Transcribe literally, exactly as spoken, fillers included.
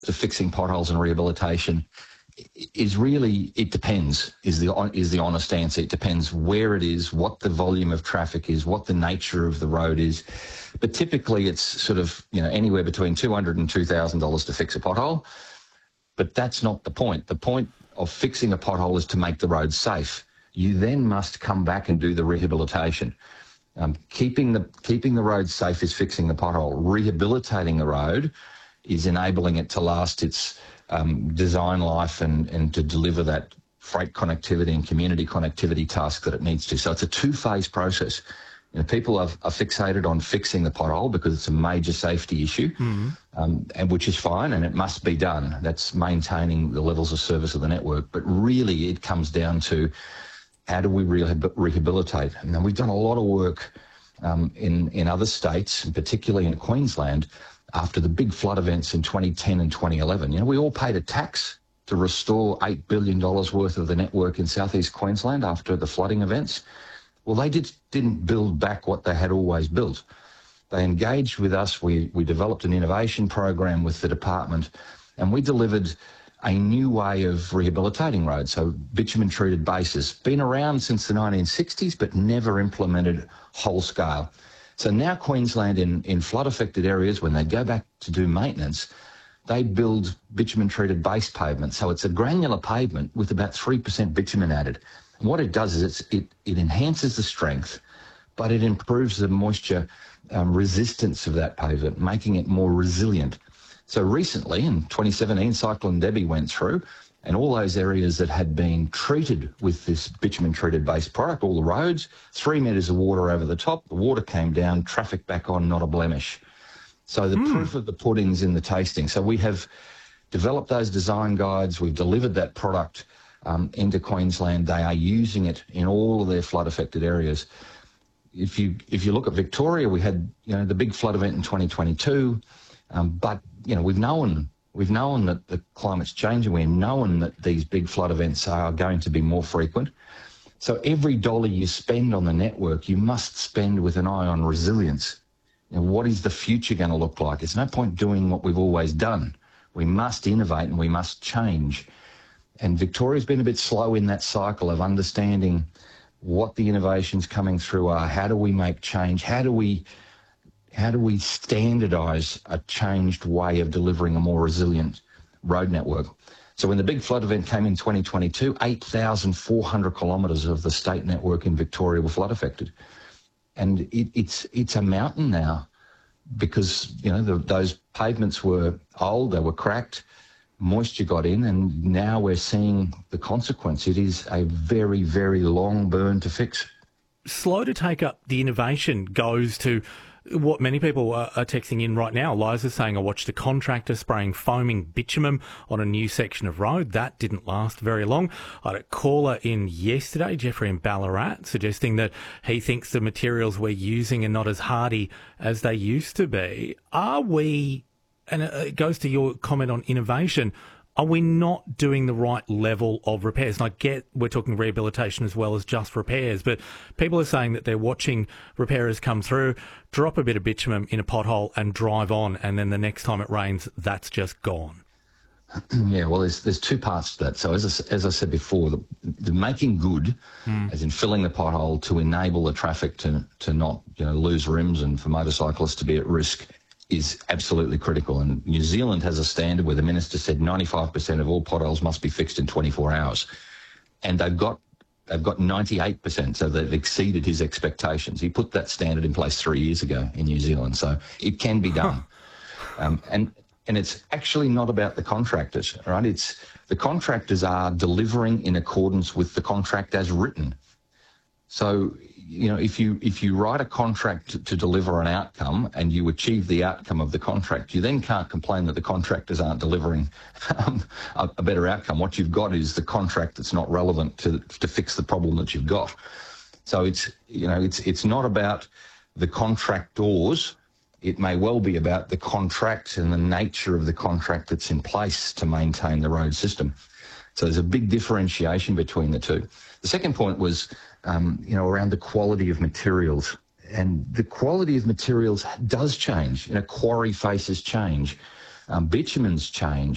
to fixing potholes and rehabilitation is really, it depends, is the, is the honest answer. It depends where it is, what the volume of traffic is, what the nature of the road is. But typically it's sort of, you know, anywhere between two hundred dollars and two thousand dollars to fix a pothole. But that's not the point. The point of fixing a pothole is to make the road safe. You then must come back and do the rehabilitation. Um, keeping the keeping the road safe is fixing the pothole. Rehabilitating the road is enabling it to last its um, design life and, and to deliver that freight connectivity and community connectivity task that it needs to. So it's a two-phase process. You know, people are, are fixated on fixing the pothole because it's a major safety issue, mm-hmm. um, and which is fine, and it must be done. That's maintaining the levels of service of the network. But really, it comes down to how do we rehab- rehabilitate? And we've done a lot of work um, in in other states, and particularly in Queensland, after the big flood events in twenty ten and twenty eleven. You know, we all paid a tax to restore eight billion dollars worth of the network in southeast Queensland after the flooding events. Well, they did, didn't build back what they had always built. They engaged with us. We, we developed an innovation program with the department, and we delivered a new way of rehabilitating roads, so bitumen-treated bases. Been around since the nineteen sixties, but never implemented whole scale. So now Queensland in, in flood-affected areas, when they go back to do maintenance, they build bitumen-treated base pavement. So it's a granular pavement with about three percent bitumen added. And what it does is it's, it, it enhances the strength, but it improves the moisture um, resistance of that pavement, making it more resilient. So recently, in twenty seventeen, Cyclone Debbie went through, and all those areas that had been treated with this bitumen-treated base product, all the roads, three metres of water over the top, the water came down, traffic back on, not a blemish. So the mm. proof of the pudding's in the tasting. So we have developed those design guides, we've delivered that product um, into Queensland. They are using it in all of their flood-affected areas. If you if you look at Victoria, we had you know the big flood event in twenty twenty-two, um, but you know we've known we've known that the climate's changing. We've known that these big flood events are going to be more frequent. So every dollar you spend on the network, you must spend with an eye on resilience. You know, what is the future going to look like? There's no point doing what we've always done. We must innovate and we must change. And Victoria's been a bit slow in that cycle of understanding what the innovations coming through are. How do we make change? How do we how do we standardise a changed way of delivering a more resilient road network? So when the big flood event came in twenty twenty-two, eight thousand four hundred kilometres of the state network in Victoria were flood affected. And it, it's it's a mountain now because, you know, the, those pavements were old, they were cracked, moisture got in, and now we're seeing the consequence. It is a very, very long burn to fix. Slow to take up the innovation goes to what many people are texting in right now. Liza's saying, I watched a contractor spraying foaming bitumen on a new section of road. That didn't last very long. I had a caller in yesterday, Jeffrey in Ballarat, suggesting that he thinks the materials we're using are not as hardy as they used to be. Are we, and it goes to your comment on innovation, are we not doing the right level of repairs? And I get we're talking rehabilitation as well as just repairs, but people are saying that they're watching repairers come through, drop a bit of bitumen in a pothole and drive on, and then the next time it rains, that's just gone. Yeah, well, there's there's two parts to that. So as I, as I said before, the, the making good, mm. as in filling the pothole to enable the traffic to to not you know lose rims and for motorcyclists to be at risk, is absolutely critical. And New Zealand has a standard where the minister said ninety-five percent of all potholes must be fixed in twenty-four hours. And they've got they've got ninety-eight percent, so they've exceeded his expectations. He put that standard in place three years ago in New Zealand, so it can be done. um, and and it's actually not about the contractors, right? It's the contractors are delivering in accordance with the contract as written. So, you know, if you if you write a contract to, to deliver an outcome and you achieve the outcome of the contract, you then can't complain that the contractors aren't delivering um, a, a better outcome. What you've got is the contract that's not relevant to to fix the problem that you've got. So it's you know it's it's not about the contractors. It may well be about the contract and the nature of the contract that's in place to maintain the road system. So there's a big differentiation between the two. The second point was, um, you know, around the quality of materials. And the quality of materials does change. You know, quarry faces change. Um, bitumens change.